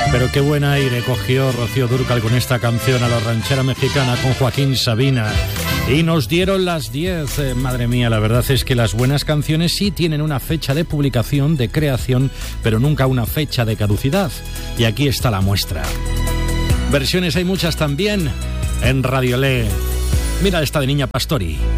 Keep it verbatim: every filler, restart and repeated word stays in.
Pero qué buen aire cogió Rocío Dúrcal con esta canción a la ranchera mexicana con Joaquín Sabina. Y nos dieron las diez. Eh, madre mía, la verdad es que las buenas canciones sí tienen una fecha de publicación, de creación, pero nunca una fecha de caducidad. Y aquí está la muestra. Versiones hay muchas también en Radio Le. Mira esta de Niña Pastori.